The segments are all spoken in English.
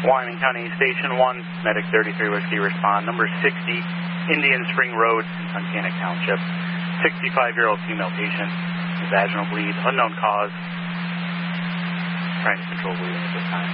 Wyoming County Station 1, Medic 33 Whiskey, respond. Number 60, Indian Spring Road, Tunkhannock Township. 65-year-old female patient, vaginal bleed, unknown cause. Trying to control bleeding at this time.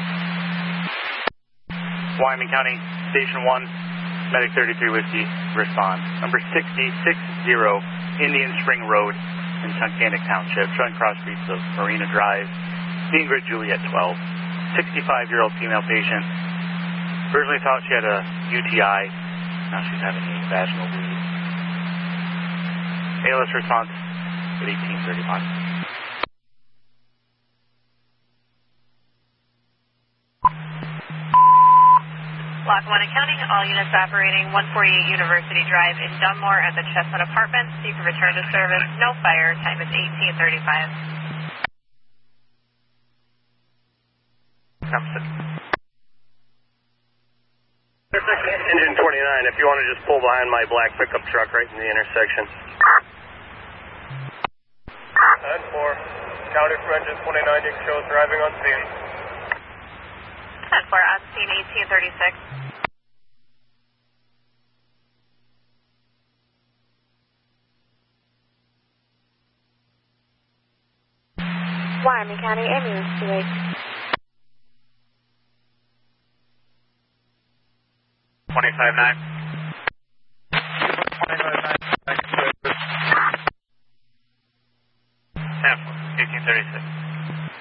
Wyoming County Station 1, Medic 33 Whiskey, respond. Number 60, Indian Spring Road in Tunkhannock Township, joint cross streets of Marina Drive, Ingrid Juliet 12. 65-year-old female patient. Originally thought she had a UTI. Now she's having a vaginal bleed. ALS response at 18:31. Lackawanna County, all units operating 148 University Drive in Dunmore at the Chestnut Apartments. You can return to service. No fire. Time is 18:35. Engine 29, if you want to just pull behind my black pickup truck right in the intersection. 10-4, county for engine 29, you can show us driving on scene. 10-4, on scene 1836. Wyoming County Ambulance 28. 25-9. 25-9.